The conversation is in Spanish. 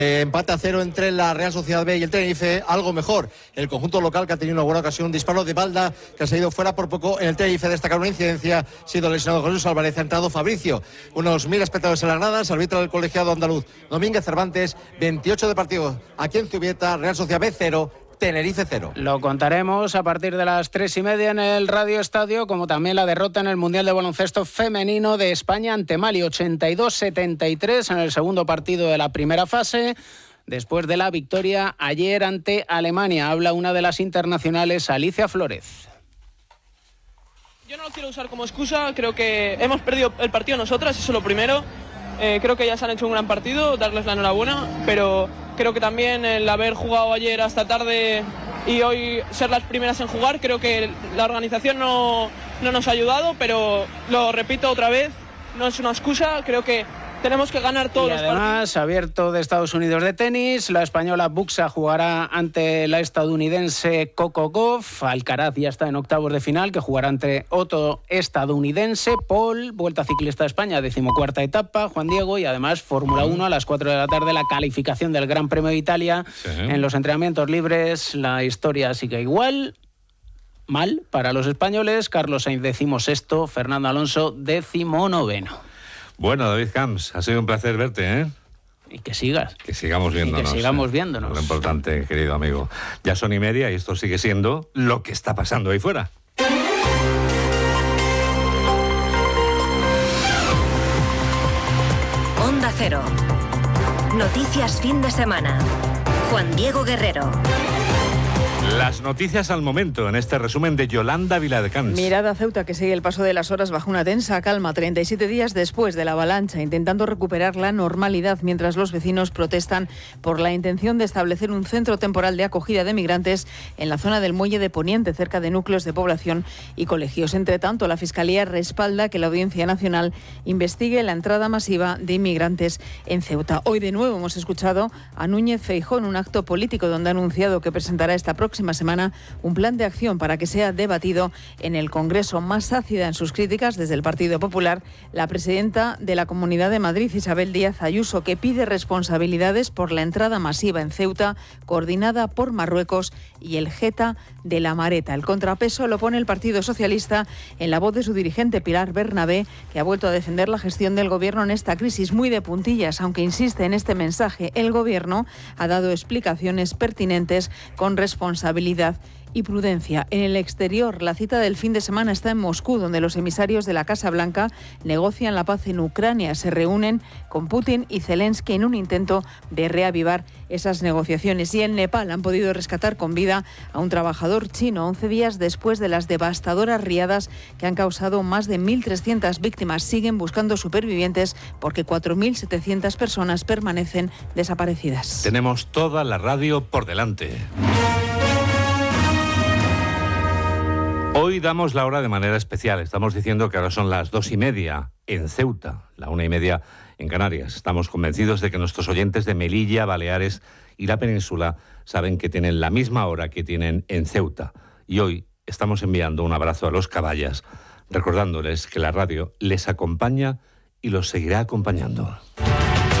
Empate a 0 entre la Real Sociedad B y el Tenerife, algo mejor el conjunto local, que ha tenido una buena ocasión, un disparo de balda que se ha ido fuera por poco. En el Tenerife destaca una incidencia, ha sido lesionado Jesús Álvarez, ha entrado Fabricio. Unos 1000 espectadores en las gradas, arbitra del colegiado andaluz Domínguez Cervantes. 28 de partido aquí en Zubieta, Real Sociedad B 0, Tenerife 0. Lo contaremos a partir de las 3:30 en el Radio Estadio, como también la derrota en el Mundial de Baloncesto Femenino de España ante Mali, 82-73 en el segundo partido de la primera fase, después de la victoria ayer ante Alemania. Habla una de las internacionales, Alicia Flórez. Yo no lo quiero usar como excusa, creo que hemos perdido el partido nosotras, eso es lo primero. Creo que ellas han hecho un gran partido, darles la enhorabuena, pero creo que también el haber jugado ayer hasta tarde y hoy ser las primeras en jugar, creo que la organización no nos ha ayudado, pero lo repito otra vez, no es una excusa, creo que tenemos que ganar todos los partidos. Además, abierto de Estados Unidos de tenis, la española Buxa jugará ante la estadounidense Coco Gauff. Alcaraz ya está en octavos de final, que jugará ante otro estadounidense, Paul. Vuelta Ciclista a España, 14ª etapa, Juan Diego, y además Fórmula 1 a las 4 de la tarde, la calificación del Gran Premio de Italia. Sí. En los entrenamientos libres, la historia sigue igual. Mal para los españoles, Carlos Sainz 16º, Fernando Alonso 19º. Bueno, David Camps, ha sido un placer verte, ¿eh? Y que sigas. Que sigamos viéndonos. Y que sigamos viéndonos. Lo importante, querido amigo. Ya son 1:30 y esto sigue siendo lo que está pasando ahí fuera. Onda Cero. Noticias fin de semana. Juan Diego Guerrero. Las noticias al momento en este resumen de Yolanda Viladecans. Mirada a Ceuta, que sigue el paso de las horas bajo una tensa calma 37 días después de la avalancha, intentando recuperar la normalidad mientras los vecinos protestan por la intención de establecer un centro temporal de acogida de migrantes en la zona del Muelle de Poniente, cerca de núcleos de población y colegios. Entre tanto, la Fiscalía respalda que la Audiencia Nacional investigue la entrada masiva de inmigrantes en Ceuta. Hoy de nuevo hemos escuchado a Núñez Feijóo en un acto político donde ha anunciado que presentará esta próxima semana un plan de acción para que sea debatido en el Congreso. Más ácida en sus críticas desde el Partido Popular, la presidenta de la Comunidad de Madrid, Isabel Díaz Ayuso, que pide responsabilidades por la entrada masiva en Ceuta, coordinada por Marruecos y el Geta de la Mareta. El contrapeso lo pone el Partido Socialista en la voz de su dirigente Pilar Bernabé, que ha vuelto a defender la gestión del Gobierno en esta crisis muy de puntillas, aunque insiste en este mensaje. El Gobierno ha dado explicaciones pertinentes con responsabilidad y prudencia. En el exterior, la cita del fin de semana está en Moscú, donde los emisarios de la Casa Blanca negocian la paz en Ucrania. Se reúnen con Putin y Zelensky en un intento de reavivar esas negociaciones. Y en Nepal han podido rescatar con vida a un trabajador chino 11 días después de las devastadoras riadas que han causado más de 1.300 víctimas. Siguen buscando supervivientes porque 4.700 personas permanecen desaparecidas. Tenemos toda la radio por delante. Hoy damos la hora de manera especial. Estamos diciendo que ahora son las 2:30 en Ceuta, la 1:30 en Canarias. Estamos convencidos de que nuestros oyentes de Melilla, Baleares y la península saben que tienen la misma hora que tienen en Ceuta. Y hoy estamos enviando un abrazo a los caballas, recordándoles que la radio les acompaña y los seguirá acompañando.